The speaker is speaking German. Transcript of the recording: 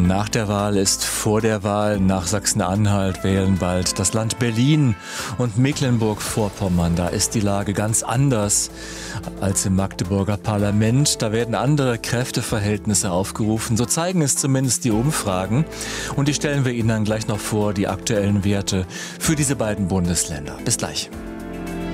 Nach der Wahl ist vor der Wahl. Nach Sachsen-Anhalt wählen bald das Land Berlin und Mecklenburg-Vorpommern. Da ist die Lage ganz anders als im Magdeburger Parlament. Da werden andere Kräfteverhältnisse aufgerufen. So zeigen es zumindest die Umfragen. Und die stellen wir Ihnen dann gleich noch vor, die aktuellen Werte für diese beiden Bundesländer. Bis gleich.